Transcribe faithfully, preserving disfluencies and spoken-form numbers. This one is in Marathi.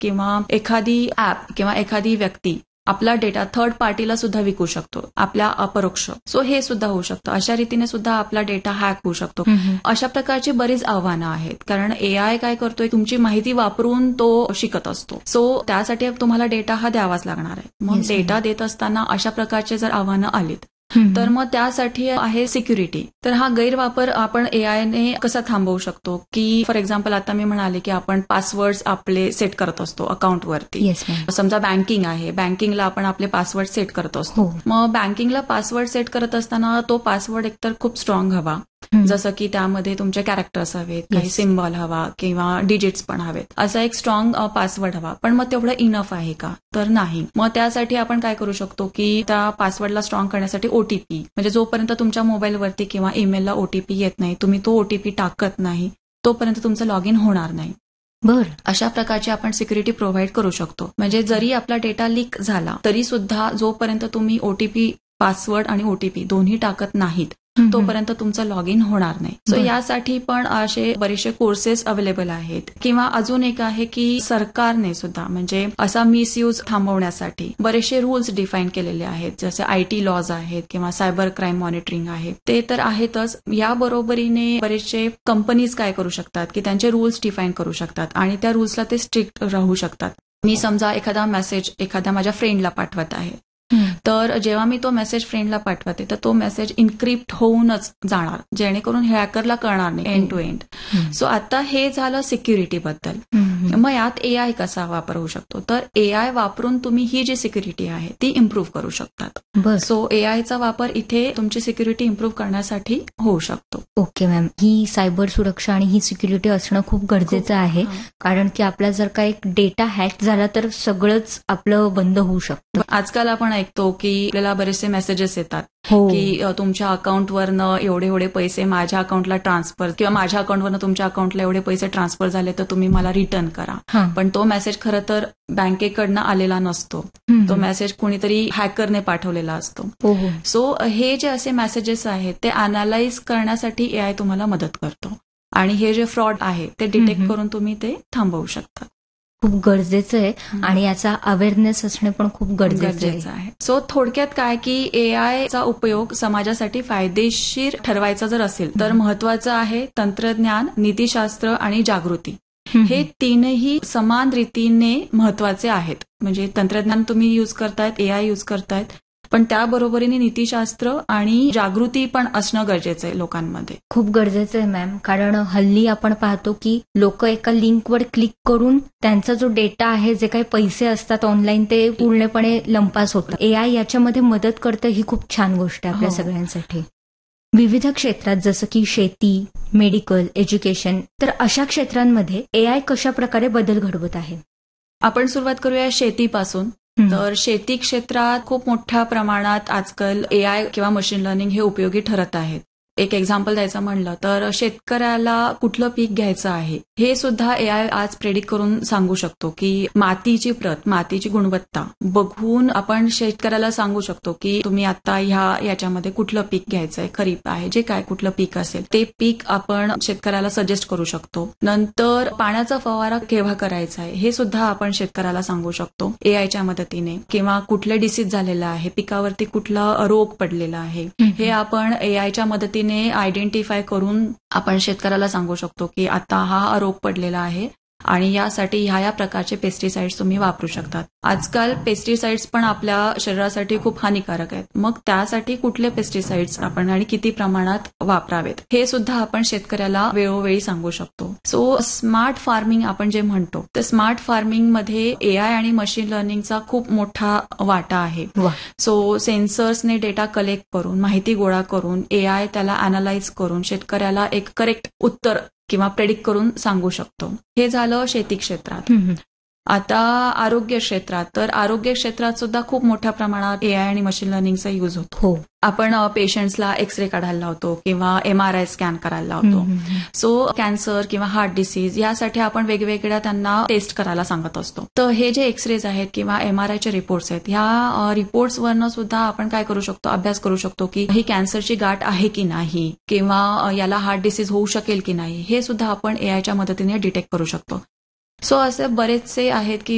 किंवा एखादी ऍप किंवा एखादी व्यक्ती आपला डेटा थर्ड पार्टीला सुद्धा विकू शकतो, आपल्या अपरोक्ष. सो हे सुद्धा होऊ शकतं. अशा रीतीने सुद्धा आपला डेटा हॅक होऊ शकतो. अशा प्रकारची बरीच आव्हानं आहेत, कारण एआय काय करतोय, तुमची माहिती वापरून तो शिकत असतो. सो त्यासाठी तुम्हाला डेटा हा द्यावाच लागणार आहे. मग डेटा देत असताना अशा प्रकारचे जर आव्हानं आलीत तर मग त्यासाठी आहे सिक्युरिटी. तर हा गैरवापर आपण एआयने कसा थांबवू शकतो, की फॉर एक्झाम्पल आता मी म्हणाले की आपण पासवर्ड्स आपले सेट करत असतो अकाउंटवरती. समजा बँकिंग आहे, बँकिंगला आपण आपले पासवर्ड सेट करत असतो. मग बँकिंगला पासवर्ड सेट करत असताना तो पासवर्ड एकतर खूप स्ट्रॉंग हवा, जसं की त्यामध्ये तुमचे कॅरेक्टर्स हवेत, काही सिम्बॉल हवा किंवा डिजिट्स पण हवेत, असा एक स्ट्रॉंग पासवर्ड हवा. पण मग तेवढं इनफ आहे का, तर नाही. मग त्यासाठी आपण काय करू शकतो की त्या पासवर्डला स्ट्रॉंग करण्यासाठी ओटीपी, म्हणजे जोपर्यंत तुमच्या मोबाईलवरती किंवा ईमेलला ओटीपी येत नाही, तुम्ही तो ओटीपी टाकत नाही, तोपर्यंत तुमचं लॉग इन होणार नाही. बर अशा प्रकारची आपण सिक्युरिटी प्रोव्हाइड करू शकतो. म्हणजे जरी आपला डेटा लीक झाला तरी सुद्धा जोपर्यंत तुम्ही ओटीपी, पासवर्ड आणि ओटीपी दोन्ही टाकत नाहीत तोपर्यंत तुमचं लॉग इन होणार नाही. सो यासाठी पण असे बरेचसे कोर्सेस अवेलेबल आहेत. किंवा अजून एक आहे की सरकारने सुद्धा म्हणजे असा मिसयूज थांबवण्यासाठी बरेचसे रूल्स डिफाईन केलेले आहेत, जसे आयटी लॉज आहेत किंवा सायबर क्राईम मॉनिटरिंग आहे, ते तर आहेतच. या बरोबरीने बरेचसे कंपनीज काय करू शकतात की त्यांचे रूल्स डिफाईन करू शकतात आणि त्या रूल्सला ते स्ट्रिक्ट राहू शकतात. मी समजा एखादा मेसेज एखाद्या माझ्या फ्रेंडला पाठवत आहे, तर जेव्हा मी तो मेसेज फ्रेंडला पाठवते तर तो मेसेज इन्क्रिप्ट होऊनच जाणार, जेणेकरून हॅकरला कळणार नाही एंड टू एंड. सो आता हे झालं सिक्युरिटीबद्दल. मग यात एआय कसा वापर होऊ शकतो, तर एआय वापरून तुम्ही ही जी सिक्युरिटी आहे ती इम्प्रूव्ह करू शकतात. सो एआयचा वापर इथे तुमची सिक्युरिटी इम्प्रूव्ह करण्यासाठी होऊ शकतो. ओके मॅम, ही सायबर सुरक्षा आणि ही सिक्युरिटी असणं खूप गरजेचं आहे, कारण की आपला जर का एक डेटा हॅक झाला तर सगळंच आपलं बंद होऊ शकतं. आजकाल आपण ऐकतो की आपल्याला बरेचसे मेसेजेस येतात की तुमच्या अकाउंटवरनं एवढे एवढे पैसे माझ्या अकाउंटला ट्रान्सफर, किंवा माझ्या अकाउंटवरनं तुमच्या अकाउंटला एवढे पैसे ट्रान्सफर झाले तर तुम्ही मला रिटर्न करा. पण तो मेसेज खरं तर बँकेकडनं आलेला नसतो, तो मेसेज कोणीतरी हॅकरने पाठवलेला असतो. सो हे जे असे मेसेजेस आहेत ते अनालाइज करण्यासाठी एआय तुम्हाला मदत करतो आणि हे जे फ्रॉड आहे ते डिटेक्ट करून तुम्ही ते थांबवू शकता. खूप गरजेचं आहे आणि याचा अवेअरनेस असणे पण खूप गरजेचं आहे. सो थोडक्यात काय की एआयचा उपयोग समाजासाठी फायदेशीर ठरवायचा जर असेल तर महत्वाचं आहे तंत्रज्ञान, नीतिशास्त्र आणि जागृती. हे तीनही समान रीतीने महत्वाचे आहेत. म्हणजे तंत्रज्ञान तुम्ही युज करतायत, एआय युज करतायत, पण त्याबरोबरीने नीतिशास्त्र आणि जागृती पण असणं गरजेचं आहे लोकांमध्ये. खूप गरजेचं आहे मॅम, कारण हल्ली आपण पाहतो की लोक एका लिंकवर क्लिक करून त्यांचा जो डेटा आहे, जे काही पैसे असतात ऑनलाईन, ते पूर्णपणे लंपास होतात. एआय याच्यामध्ये मदत करतं, ही खूप छान गोष्ट आहे आपल्या सगळ्यांसाठी. विविध क्षेत्रात जसं की शेती, मेडिकल, एज्युकेशन, तर अशा क्षेत्रांमध्ये एआय कशा प्रकारे बदल घडवत आहे? आपण सुरुवात करूया शेतीपासून. तर शेती क्षेत्रात खूप मोठ्या प्रमाणात आजकाल एआय किंवा मशीन लर्निंग हे उपयोगी ठरत आहेत. एक एक्झाम्पल द्यायचं म्हणलं तर शेतकऱ्याला कुठलं पीक घ्यायचं आहे हे सुद्धा एआय आज प्रेडिक्ट करून सांगू शकतो की मातीची प्रत, मातीची गुणवत्ता बघून आपण शेतकऱ्याला सांगू शकतो की तुम्ही आता ह्या याच्यामध्ये कुठलं पीक घ्यायचंय, खरीप आहे, जे काय कुठलं पीक असेल ते पीक आपण शेतकऱ्याला सजेस्ट करू शकतो. नंतर पाण्याचा फवारा केव्हा करायचा आहे हे सुद्धा आपण शेतकऱ्याला सांगू शकतो एआयच्या मदतीने. किंवा कुठले डिसीज झालेलं आहे, पिकावरती कुठला रोग पडलेला आहे हे आपण एआयच्या मदतीने आयडेंटिफाय करून आपण शेतकऱ्याला सांगू शकतो की आता हा रोग पडलेला आहे आणि यासाठी ह्या या प्रकारचे पेस्टिसाइड्स तुम्ही वापरू शकतात. आजकाल पेस्टिसाइड्स पण आपल्या शरीरासाठी खूप हानिकारक आहेत. मग त्यासाठी कुठले पेस्टिसाइड्स आपण आणि किती प्रमाणात वापरावेत हे सुद्धा आपण शेतकऱ्याला वेळोवेळी सांगू शकतो. सो स्मार्ट फार्मिंग आपण जे म्हणतो, तर स्मार्ट फार्मिंगमध्ये एआय आणि मशीन लर्निंगचा खूप मोठा वाटा आहे. सो सेन्सर्सने डेटा कलेक्ट करून, माहिती गोळा करून, एआय त्याला अनालाइज करून शेतकऱ्याला एक करेक्ट उत्तर किंवा प्रेडिक्ट करून सांगू शकतो. हे झालं शेती क्षेत्रात. आता आरोग्य क्षेत्रात, तर आरोग्य क्षेत्रात सुद्धा खूप मोठ्या प्रमाणात एआय आणि मशीन लर्निंगचा यूज होतो. आपण पेशंट्सला एक्सरे काढायला लावतो किंवा एमआरआय स्कॅन करायला लावतो. सो कॅन्सर किंवा हार्ट डिसीज यासाठी आपण वेगवेगळ्या त्यांना टेस्ट करायला सांगत असतो. तर हे जे एक्सरेज आहेत किंवा एमआरआयचे रिपोर्ट्स आहेत, ह्या रिपोर्ट्सवरनं सुद्धा आपण काय करू शकतो, अभ्यास करू शकतो की ही कॅन्सरची गाठ आहे की नाही किंवा याला हार्ट डिसीज होऊ शकेल की नाही, हे सुद्धा आपण एआयच्या मदतीने डिटेक्ट करू शकतो. सो असे बरेचसे आहेत की